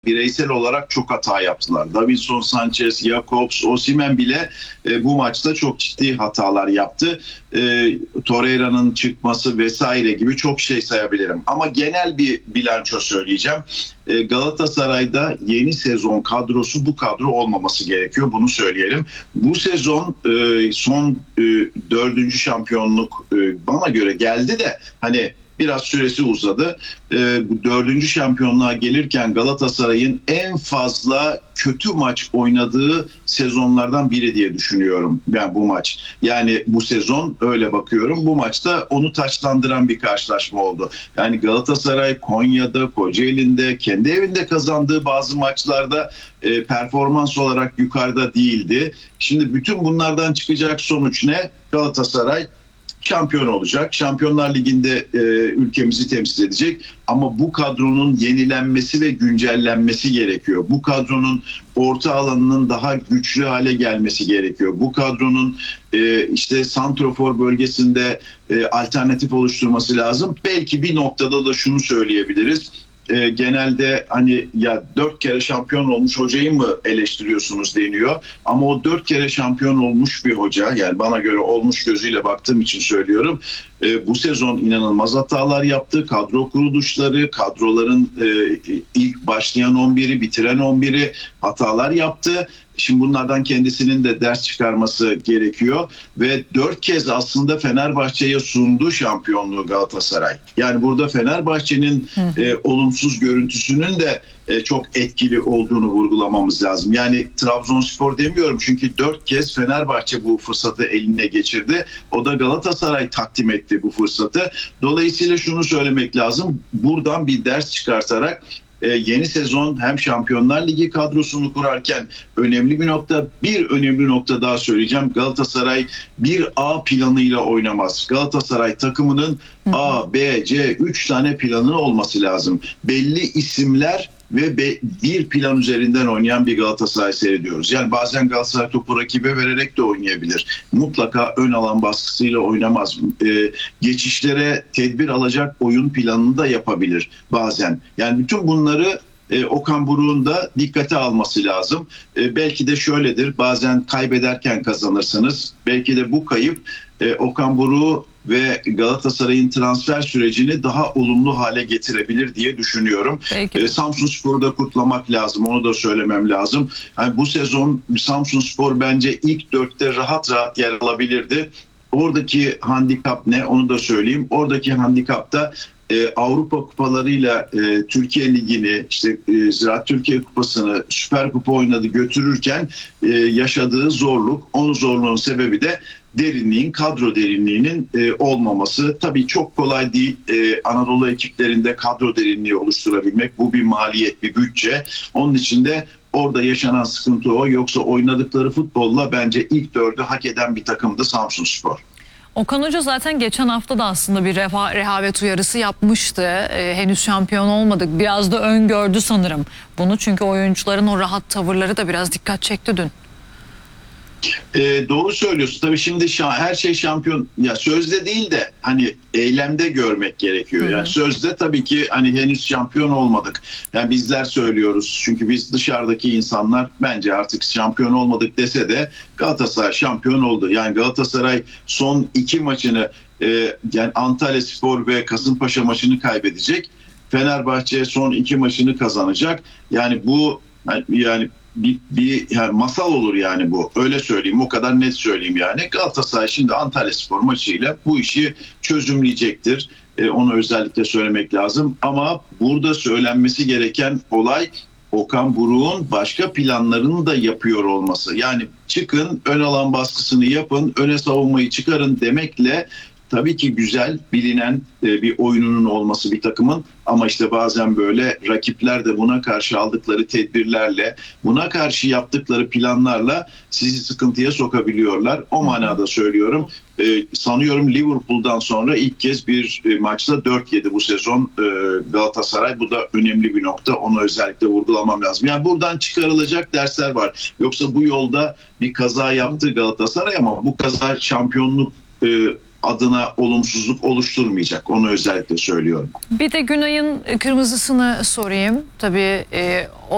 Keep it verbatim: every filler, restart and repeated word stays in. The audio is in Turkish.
bireysel olarak çok hata yaptılar. Davinson Sanchez, Jakobs, Osimhen bile e, bu maçta çok ciddi hatalar yaptı. E, Torreira'nın çıkması vesaire gibi çok şey sayabilirim. Ama genel bir bilanço söyleyeceğim. E, Galatasaray'da yeni sezon kadrosu bu kadro olmaması gerekiyor. Bunu söyleyelim. Bu sezon e, son e, dördüncü şampiyonluk e, bana göre geldi de hani biraz süresi uzadı. Ee, bu dördüncü şampiyonluğa gelirken Galatasaray'ın en fazla kötü maç oynadığı sezonlardan biri diye düşünüyorum ben bu maç. Yani bu sezon öyle bakıyorum. Bu maçta onu taçlandıran bir karşılaşma oldu. Yani Galatasaray Konya'da, Kocaeli'nde, kendi evinde kazandığı bazı maçlarda e, performans olarak yukarıda değildi. Şimdi bütün bunlardan çıkacak sonuç ne? Galatasaray şampiyon olacak. Şampiyonlar Ligi'nde e, ülkemizi temsil edecek. Ama bu kadronun yenilenmesi ve güncellenmesi gerekiyor. Bu kadronun orta alanının daha güçlü hale gelmesi gerekiyor. Bu kadronun e, işte santrofor bölgesinde e, alternatif oluşturması lazım. Belki bir noktada da şunu söyleyebiliriz. E, genelde hani ya dört kere şampiyon olmuş hocayı mı eleştiriyorsunuz deniyor. Ama o dört kere şampiyon olmuş bir hoca, yani bana göre olmuş gözüyle baktığım için söylüyorum. E, bu sezon inanılmaz hatalar yaptı. Kadro kuruluşları, kadroların e, ilk başlayan on biri, bitiren on biri hatalar yaptı. Şimdi bunlardan kendisinin de ders çıkarması gerekiyor ve dört kez aslında Fenerbahçe'ye sundu şampiyonluğu Galatasaray. Yani burada Fenerbahçe'nin e, olumsuz görüntüsünün de e, çok etkili olduğunu vurgulamamız lazım. Yani Trabzonspor demiyorum çünkü dört kez Fenerbahçe bu fırsatı eline geçirdi. O da Galatasaray takdim etti bu fırsatı. Dolayısıyla şunu söylemek lazım. Buradan bir ders çıkartarak Ee, yeni sezon hem Şampiyonlar Ligi kadrosunu kurarken önemli bir nokta, bir önemli nokta daha söyleyeceğim. Galatasaray bir A planıyla oynamaz. Galatasaray takımının A, B, C üç tane planı olması lazım. Belli isimler ve bir plan üzerinden oynayan bir Galatasaray seyrediyoruz. Yani bazen Galatasaray topu rakibe vererek de oynayabilir. Mutlaka ön alan baskısıyla oynamaz. Ee, geçişlere tedbir alacak oyun planını da yapabilir bazen. Yani bütün bunları e, Okan Buruk'un da dikkate alması lazım. E, belki de şöyledir, bazen kaybederken kazanırsınız. Belki de bu kayıp e, Okan Buruk'u ve Galatasaray'ın transfer sürecini daha olumlu hale getirebilir diye düşünüyorum. E, Samsunspor'u da kutlamak lazım. Onu da söylemem lazım. Yani bu sezon Samsunspor bence ilk dörtte rahat rahat yer alabilirdi. Oradaki handikap ne? Onu da söyleyeyim. Oradaki handikapta e, Avrupa kupalarıyla e, Türkiye Ligi'ni, işte e, Ziraat Türkiye Kupası'nı, Süper Kupa oynadı götürürken e, yaşadığı zorluk. Onun zorluğun sebebi de derinliğin, kadro derinliğinin e, olmaması. Tabii çok kolay değil e, Anadolu ekiplerinde kadro derinliği oluşturabilmek. Bu bir maliyet, bir bütçe. Onun için de orada yaşanan sıkıntı o. Yoksa oynadıkları futbolla bence ilk dördü hak eden bir takımdı Samsunspor. Okan Hoca zaten geçen hafta da aslında bir reha, rehavet uyarısı yapmıştı. Ee, henüz şampiyon olmadık. Biraz da öngördü sanırım bunu. Çünkü oyuncuların o rahat tavırları da biraz dikkat çekti dün. E, doğru söylüyorsun. Tabii şimdi şa- her şey şampiyon, ya sözde değil de hani eylemde görmek gerekiyor. Yani sözde tabii ki hani henüz şampiyon olmadık. Yani bizler söylüyoruz. Çünkü biz dışarıdaki insanlar bence artık şampiyon olmadık dese de Galatasaray şampiyon oldu. Yani Galatasaray son iki maçını e, yani Antalyaspor ve Kasımpaşa maçını kaybedecek. Fenerbahçe son iki maçını kazanacak. Yani bu yani bir, bir yani masal olur yani bu. Öyle söyleyeyim, o kadar net söyleyeyim yani. Galatasaray şimdi Antalyaspor maçıyla bu işi çözümleyecektir. Ee, onu özellikle söylemek lazım. Ama burada söylenmesi gereken olay Okan Buruk'un başka planlarını da yapıyor olması. Yani çıkın, ön alan baskısını yapın, öne savunmayı çıkarın demekle tabii ki güzel, bilinen bir oyununun olması bir takımın, ama işte bazen böyle rakipler de buna karşı aldıkları tedbirlerle, buna karşı yaptıkları planlarla sizi sıkıntıya sokabiliyorlar. O manada söylüyorum. Ee, sanıyorum Liverpool'dan sonra ilk kez bir e, maçta dört yedi bu sezon e, Galatasaray. Bu da önemli bir nokta. Onu özellikle vurgulamam lazım. Yani buradan çıkarılacak dersler var. Yoksa bu yolda bir kaza yaptı Galatasaray, ama bu kaza şampiyonluk e, adına olumsuzluk oluşturmayacak. Onu özellikle söylüyorum. Bir de Günay'ın kırmızısını sorayım. Tabii e,